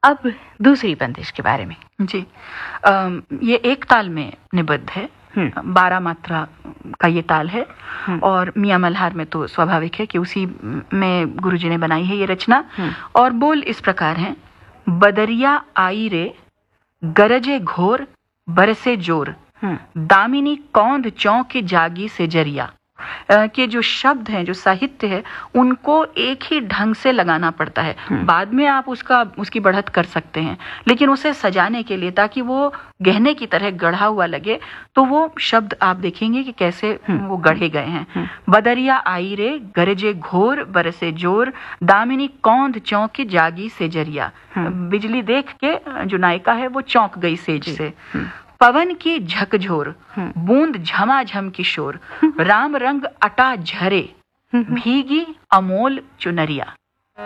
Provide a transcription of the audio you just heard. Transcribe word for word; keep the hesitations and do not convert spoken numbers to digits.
अब दूसरी बंदिश के बारे में। जी, आ, ये एक ताल में निबद्ध है, बारह मात्रा का ये ताल है और मियां मल्हार में तो स्वाभाविक है कि उसी में गुरुजी ने बनाई है ये रचना। और बोल इस प्रकार हैं: बदरिया आई रे गरजे घोर बरसे जोर, दामिनी कौंध चौंक जागी से जरिया। के जो शब्द हैं, जो साहित्य है, उनको एक ही ढंग से लगाना पड़ता है। बाद में आप उसका उसकी बढ़त कर सकते हैं, लेकिन उसे सजाने के लिए, ताकि वो गहने की तरह गढ़ा हुआ लगे, तो वो शब्द आप देखेंगे कि कैसे वो गढ़े गए हैं। बदरिया आई रे गरजे घोर बरसे जोर, दामिनी कौंध चौंक जागी से जरिया। बिजली देख के जो नायिका है वो चौंक गई सेज से। पवन की झकझोर, बूंद झमाझम की शोर, राम रंग अटा झरे, भीगी अमोल चुनरिया।